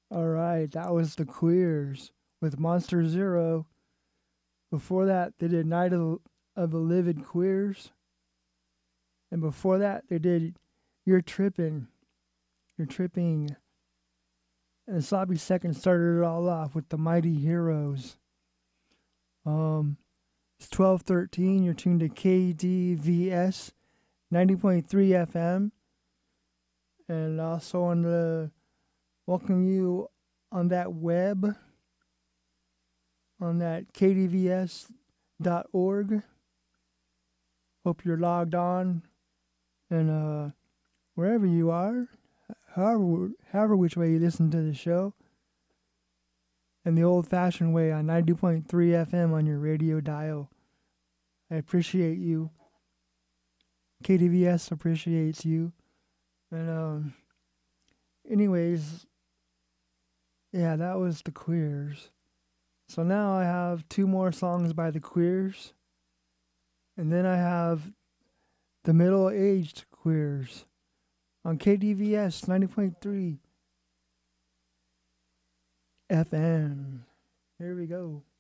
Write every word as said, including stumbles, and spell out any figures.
All right, that was the Queers with Monster Zero. Before that, they did Night of, of the Livid Queers. And before that, they did You're Trippin'. You're Tripping. And Sloppy Second started it all off with the Mighty Heroes. Um, it's twelve thirteen. You're tuned to K D V S ninety point three F M. And also on the welcome you on that web, on that K D V S dot org. Hope you're logged on and uh, wherever you are, however, however which way you listen to the show, and the old-fashioned way on ninety point three F M on your radio dial. I appreciate you. K D V S appreciates you. And um, anyways, yeah, that was the Queers. So now I have two more songs by the Queers, and then I have the middle-aged Queers on K D V S ninety point three F M. Here we go.